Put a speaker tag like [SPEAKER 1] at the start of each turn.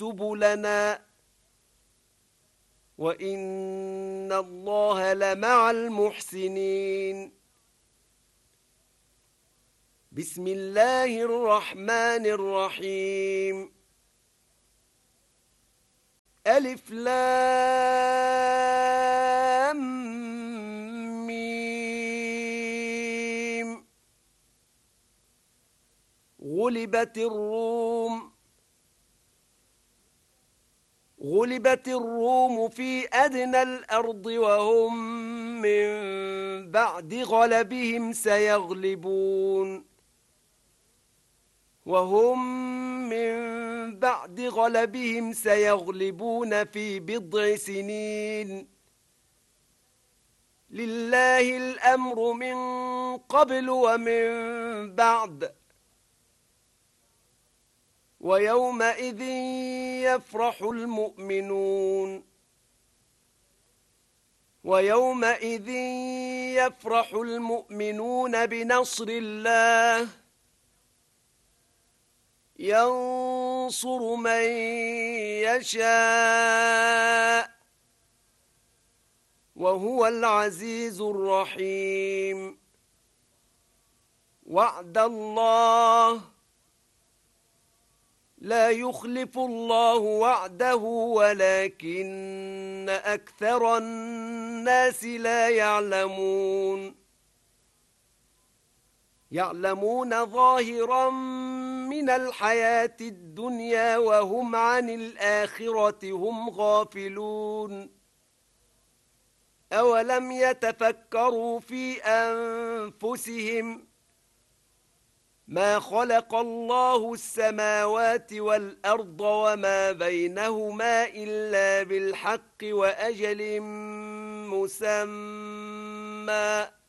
[SPEAKER 1] يكتب لنا وإن الله لمع المحسنين. بسم الله الرحمن الرحيم. ألف لام ميم. غلبت الروم في أدنى الأرض من بعد غلبهم سيغلبون في بضع سنين. لله الأمر من قبل ومن بعد ويومئذ يفرح المؤمنون بنصر الله ينصر من يشاء وهو العزيز الرحيم. وعد الله لا يخلف الله وعده ولكن أكثر الناس لا يعلمون ظاهرا من الحياة الدنيا وهم عن الآخرة هم غافلون. أولم يتفكروا في أنفسهم ما خلق الله السماوات والأرض وما بينهما إلا بالحق وأجل مسمى